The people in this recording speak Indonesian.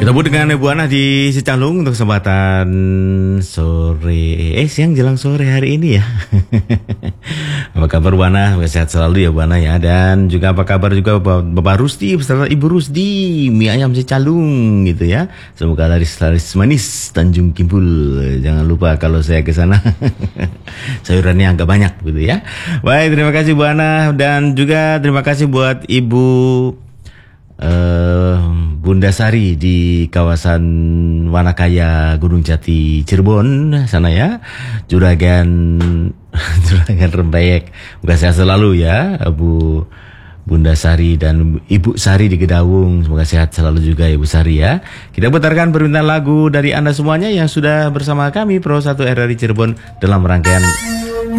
Kita buat dengan Ibu Ana di Cicalung untuk kesempatan siang jelang sore hari ini ya. Apa kabar Bu Ana? Sehat selalu ya Bu Ana ya. Dan juga apa kabar juga Bapak Rusdi beserta Ibu Rusdi, mie ayam Cicalung gitu ya. Semoga laris manis Tanjung Kimpul. Jangan lupa kalau saya ke sana sayurannya agak banyak gitu ya. Baik, terima kasih Bu Ana dan juga terima kasih buat Ibu Bunda Sari di kawasan Wanakaya Gunung Jati Cirebon sana ya. Juragan Rembeyek. Semoga sehat selalu ya Bu Bunda Sari dan Ibu Sari di Gedawung. Semoga sehat selalu juga Ibu Sari ya. Kita putarkan permintaan lagu dari Anda semuanya yang sudah bersama kami Pro 1 RRI Cirebon dalam rangkaian